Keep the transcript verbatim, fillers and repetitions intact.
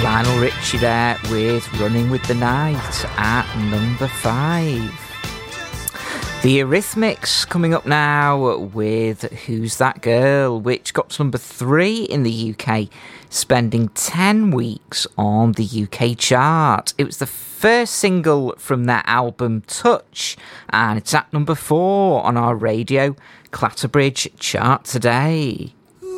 Lionel Richie there with Running with the Night at number five. The Eurythmics coming up now with Who's That Girl, which got to number three in the U K, spending ten weeks on the U K chart. It was the first single from their album Touch, and it's at number four on our Radio Clatterbridge chart today.